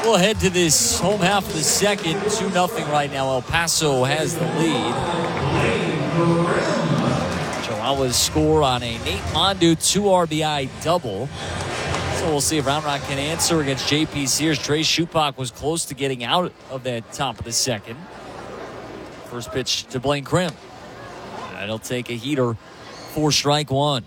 We'll head to this home half of the second. 2-0 right now. El Paso has the lead. Chihuahuas score on a Nate Mondu 2 RBI double. So we'll see if Round Rock can answer against JP Sears. Trey Shupak was close to getting out of that top of the second. First pitch to Blaine Krim. And he'll take a heater for strike one.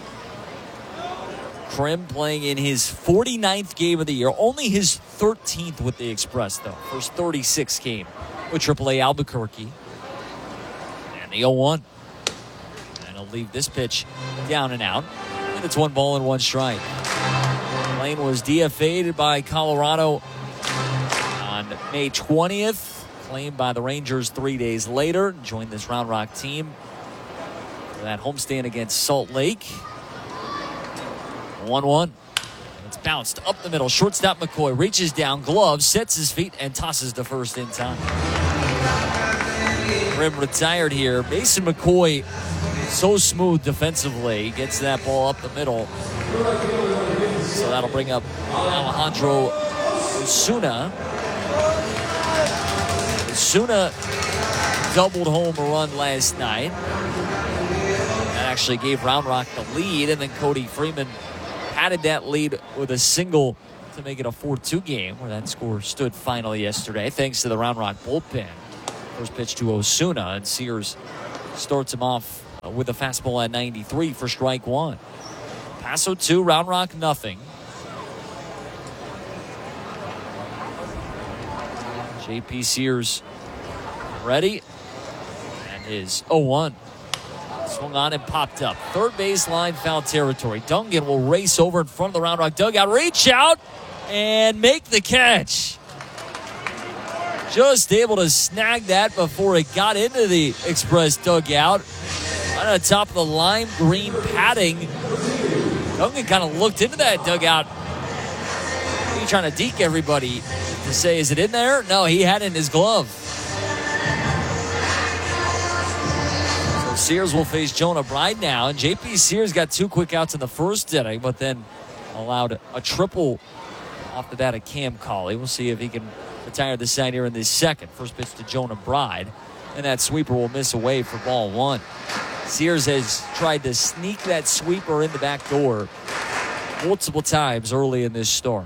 Krim playing in his 49th game of the year. Only his 13th with the Express, though. First 36 game with AAA Albuquerque. And the 0-1. And he'll leave this pitch down and out. And it's 1 ball and 1 strike. Blaine was DFA'd by Colorado on May 20th. Claimed by the Rangers 3 days later. Joined this Round Rock team for that homestand against Salt Lake. 1-1. It's bounced up the middle. Shortstop McCoy reaches down, gloves, sets his feet, and tosses to first in time. Krim retired here. Mason McCoy, so smooth defensively. Gets that ball up the middle. So that'll bring up Alejandro Osuna. Osuna doubled home a run last night. That actually gave Round Rock the lead, and then Cody Freeman added that lead with a single to make it a 4-2 game, where that score stood final yesterday, thanks to the Round Rock bullpen. First pitch to Osuna, and Sears starts him off with a fastball at 93 for strike one. Paso 2, Round Rock nothing. JP Sears ready, and his 0-1. Swung on and popped up. Third baseline, foul territory. Dungan will race over in front of the Round Rock dugout, reach out, and make the catch. Just able to snag that before it got into the Express dugout. Right on top of the lime green padding. Dungan kind of looked into that dugout. He's trying to deke everybody to say, is it in there? No, he had it in his glove. Sears will face Jonah Bride now, and JP Sears got 2 quick outs in the first inning, but then allowed a triple off the bat of Cam Cauley. We'll see if he can retire the side here in the second. First pitch to Jonah Bride, and that sweeper will miss away for ball one. Sears has tried to sneak that sweeper in the back door multiple times early in this start.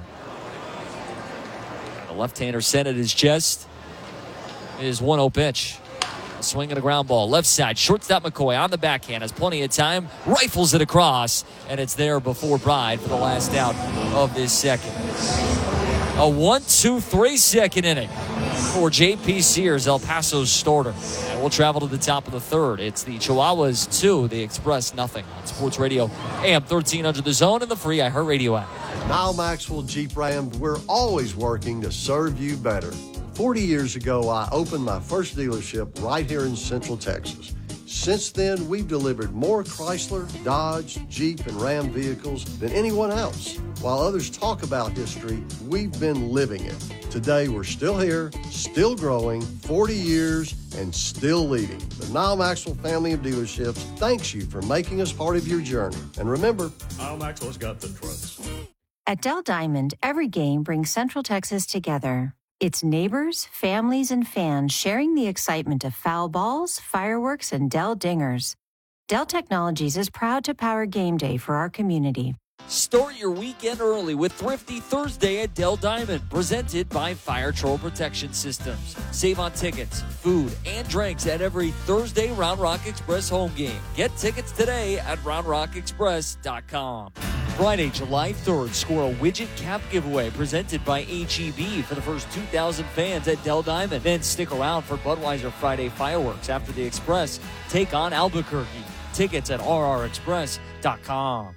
The left-hander sent at his chest. His 1-0 pitch. Swing and a ground ball. Left side. Shortstop McCoy on the backhand. Has plenty of time. Rifles it across. And it's there before Bride for the last out of this second. A 1-2-3 second inning for JP Sears, El Paso's starter. And we'll travel to the top of the third. It's the Chihuahuas 2, the Express nothing. On Sports Radio AM 1300 The Zone and the free iHeartRadio app. Nile Maxwell Jeep Ram, we're always working to serve you better. 40 years ago, I opened my first dealership right here in Central Texas. Since then, we've delivered more Chrysler, Dodge, Jeep, and Ram vehicles than anyone else. While others talk about history, we've been living it. Today, we're still here, still growing, 40 years, and still leading. The Nile Maxwell family of dealerships thanks you for making us part of your journey. And remember, Nile Maxwell's got the trucks. At Dell Diamond, every game brings Central Texas together. It's neighbors, families, and fans sharing the excitement of foul balls, fireworks, and Dell dingers. Dell Technologies is proud to power game day for our community. Start your weekend early with Thrifty Thursday at Dell Diamond, presented by Fire Troll Protection Systems. Save on tickets, food, and drinks at every Thursday Round Rock Express home game. Get tickets today at RoundRockExpress.com. Friday, July 3rd, score a widget cap giveaway presented by HEB for the first 2,000 fans at Dell Diamond. Then stick around for Budweiser Friday fireworks after the Express take on Albuquerque. Tickets at RRExpress.com.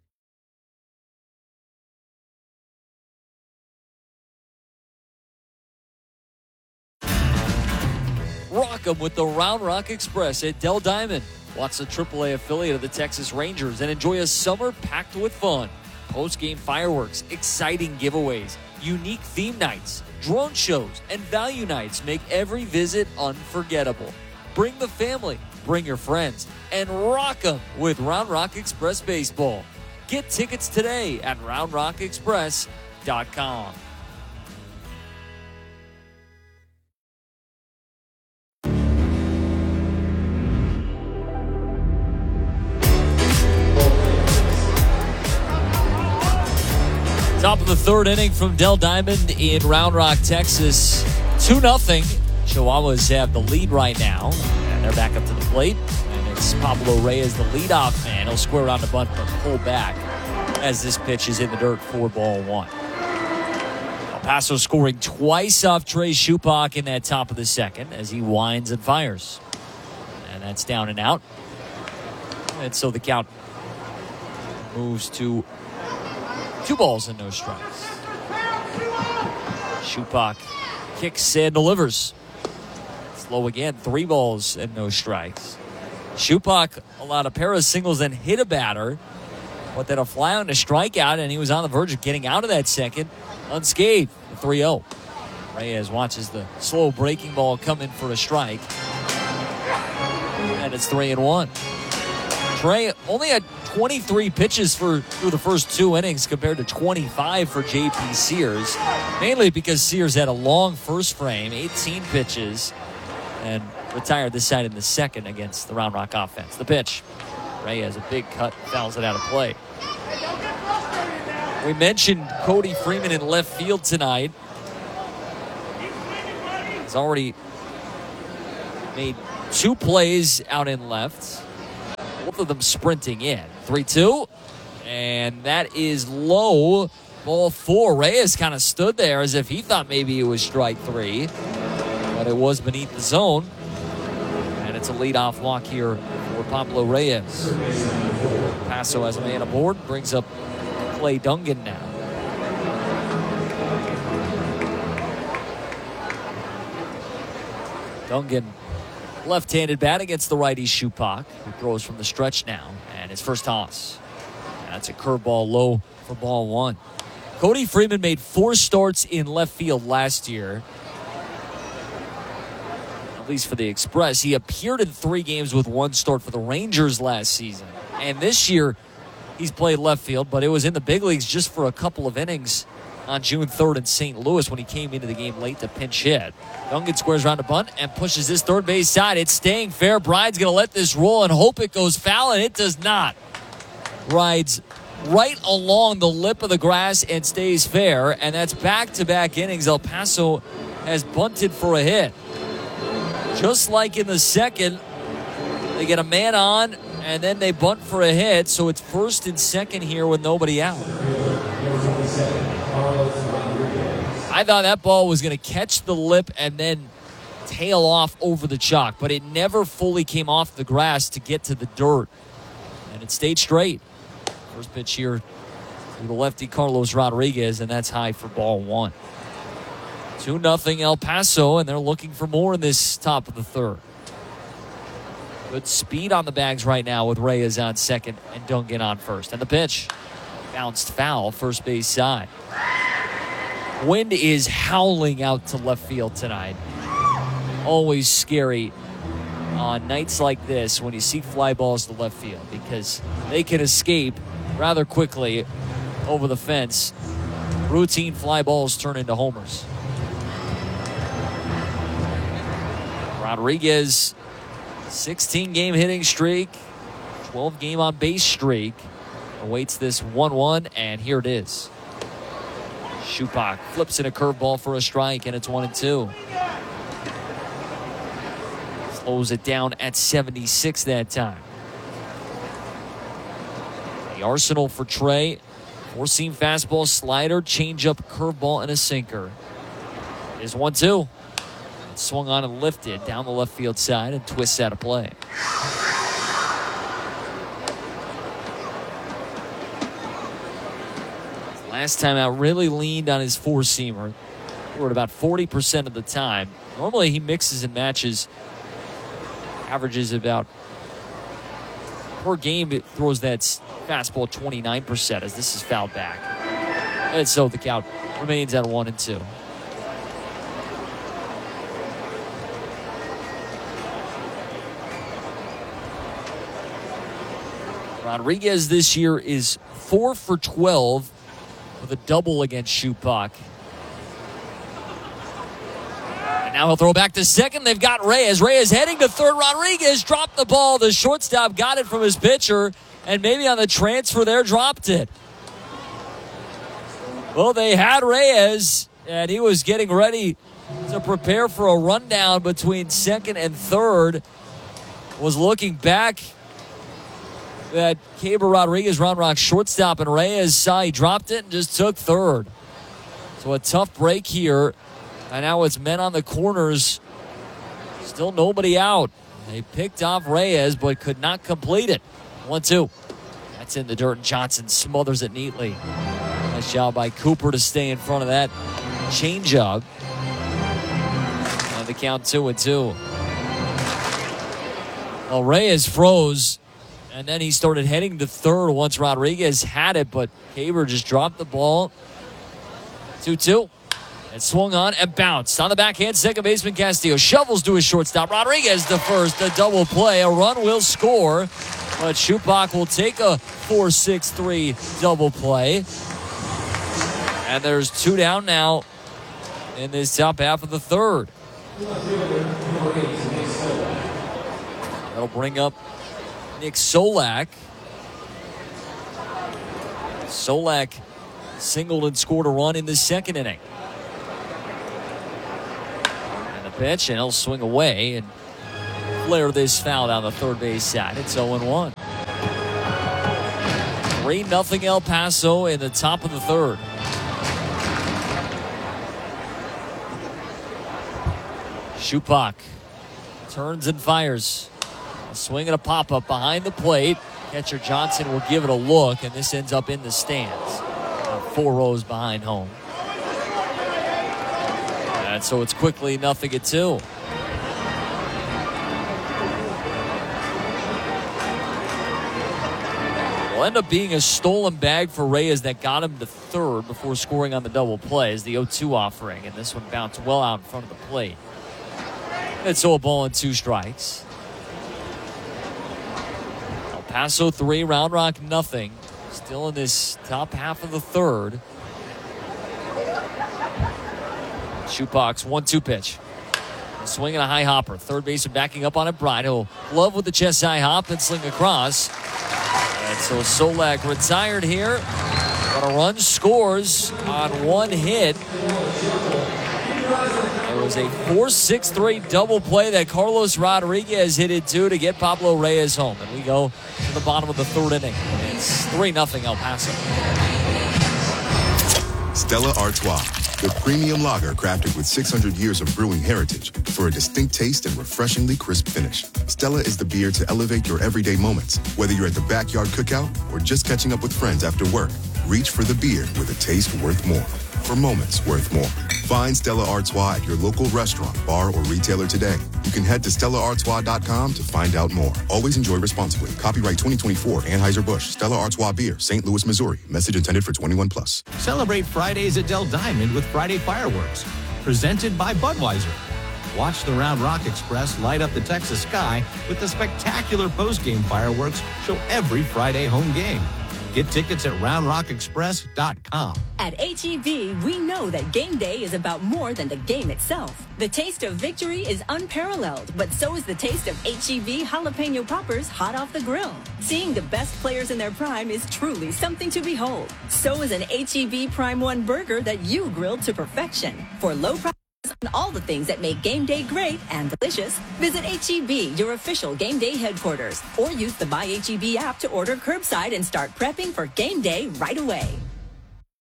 Rock 'em with the Round Rock Express at Dell Diamond. Watch the AAA affiliate of the Texas Rangers and enjoy a summer packed with fun. Post-game fireworks, exciting giveaways, unique theme nights, drone shows, and value nights make every visit unforgettable. Bring the family, bring your friends, and rock 'em with Round Rock Express Baseball. Get tickets today at RoundRockExpress.com. Top of the third inning from Dell Diamond in Round Rock, Texas. 2-0. Chihuahuas have the lead right now, and they're back up to the plate. And it's Pablo Reyes, the leadoff man. He'll square around the bunt, but pull back as this pitch is in the dirt for ball one. El Paso scoring twice off Trey Shupak in that top of the second as he winds and fires. And that's down and out. And so the count moves to 2 balls and no strikes. Shupak kicks and delivers. Slow again, 3 balls and no strikes. Shupak allowed a pair of singles and hit a batter, but then a fly on a strikeout, and he was on the verge of getting out of that second unscathed. 3-0. Reyes watches the slow breaking ball come in for a strike, and it's 3-1. Trey only had 23 pitches through the first 2 innings compared to 25 for J.P. Sears, mainly because Sears had a long first frame, 18 pitches, and retired this side in the second against the Round Rock offense. The pitch. Reyes, a big cut, fouls it out of play. We mentioned Cody Freeman in left field tonight. He's already made 2 plays out in left. Both of them sprinting in. 3-2. And that is low. Ball 4. Reyes kind of stood there as if he thought maybe it was strike 3. But it was beneath the zone. And it's a leadoff walk here for Pablo Reyes. Paso has a man aboard. Brings up Clay Dungan now. Dungan, left-handed bat against the righty Shupak, who throws from the stretch now. And his first toss. That's a curveball low for ball 1. Cody Freeman made 4 starts in left field last year. At least for the Express. He appeared in 3 games with 1 start for the Rangers last season. And this year, he's played left field, but it was in the big leagues just for a couple of innings on June 3rd in St. Louis when he came into the game late to pinch hit. Dungan squares around a bunt and pushes his third base side. It's staying fair. Bride's going to let this roll and hope it goes foul, and it does not. Rides right along the lip of the grass and stays fair, and that's back-to-back innings. El Paso has bunted for a hit. Just like in the second, they get a man on, and then they bunt for a hit, so it's first and second here with nobody out. I thought that ball was going to catch the lip and then tail off over the chalk, but it never fully came off the grass to get to the dirt, and it stayed straight. First pitch here to the lefty Carlos Rodriguez, and that's high for ball 1. 2-0 El Paso, and they're looking for more in this top of the third. Good speed on the bags right now with Reyes on second and Dungan on first. And the pitch, bounced foul, first base side. Wind is howling out to left field tonight. Always scary on nights like this when you see fly balls to left field because they can escape rather quickly over the fence. Routine fly balls turn into homers. Rodriguez, 16-game hitting streak, 12-game on base streak, awaits this 1-1, and here it is. Shupak flips in a curveball for a strike, and it's 1-2. Slows it down at 76 that time. The arsenal for Trey: 4-seam fastball, slider, changeup, curveball, and a sinker. It is 1-2. It's swung on and lifted down the left field side and twists out of play. Last time out, really leaned on his 4-seamer. We're at about 40% of the time. Normally he mixes and matches, averages about per game. It throws that fastball 29% as this is fouled back. And so the count remains at 1-2. Rodriguez this year is 4 for 12 with a double against Shupak. And now he'll throw back to second. They've got Reyes. Reyes heading to third. Rodriguez dropped the ball. The shortstop got it from his pitcher, and maybe on the transfer there dropped it. Well, they had Reyes, and he was getting ready to prepare for a rundown between second and third. Was looking back at Keibert Rodriguez, Round Rock shortstop, and Reyes saw he dropped it and just took third. So a tough break here. And now it's men on the corners. Still nobody out. They picked off Reyes, but could not complete it. 1-2. That's in the dirt, and Johnson smothers it neatly. Nice job by Cooper to stay in front of that changeup. And the count 2-2. Well, Reyes froze, and then he started heading to third once Rodriguez had it, but Keibert just dropped the ball. 2-2. It swung on and bounced. On the backhand, second baseman Castillo shovels to his shortstop. Rodriguez to first, a double play. A run will score, but Schupak will take a 4-6-3 double play. And there's 2 down now in this top half of the third. That'll bring up Nick Solak. Solak singled and scored a run in the second inning. And the pitch, and he'll swing away and flare this foul down the third base side. It's 0-1. 3-0 El Paso in the top of the third. Schupak turns and fires. A swing and a pop-up behind the plate. Catcher Johnson will give it a look, and this ends up in the stands. 4 rows behind home. And so it's quickly 0-2. Will end up being a stolen bag for Reyes that got him to third before scoring on the double play as the 0-2 offering, and this one bounced well out in front of the plate. And so a ball and 2 strikes. El Paso 3, Round Rock 0. Still in this top half of the third. Schupak's 1-2 pitch. A swing and a high hopper. Third baseman backing up on it. Bryant, he'll glove with the chest high hop and sling across. And so Solak retired here. But a run scores on 1 hit. It was a 4-6-3 double play that Carlos Rodriguez hit it to get Pablo Reyes home. And we go to the bottom of the third inning. It's 3-0 El Paso. Stella Artois, the premium lager crafted with 600 years of brewing heritage for a distinct taste and refreshingly crisp finish. Stella is the beer to elevate your everyday moments. Whether you're at the backyard cookout or just catching up with friends after work, reach for the beer with a taste worth more. For moments worth more. Find Stella Artois at your local restaurant, bar, or retailer today. You can head to StellaArtois.com to find out more. Always enjoy responsibly. Copyright 2024 Anheuser-Busch. Stella Artois Beer, St. Louis, Missouri. Message intended for 21+. Celebrate Fridays at Del Diamond with Friday Fireworks. Presented by Budweiser. Watch the Round Rock Express light up the Texas sky with the spectacular post-game fireworks show every Friday home game. Get tickets at RoundRockExpress.com. At H-E-B, we know that game day is about more than the game itself. The taste of victory is unparalleled, but so is the taste of H-E-B jalapeno poppers hot off the grill. Seeing the best players in their prime is truly something to behold. So is an H-E-B Prime 1 burger that you grilled to perfection. For low price on all the things that make game day great and delicious, visit H-E-B, your official game day headquarters, or use the My H-E-B app to order curbside and start prepping for game day right away.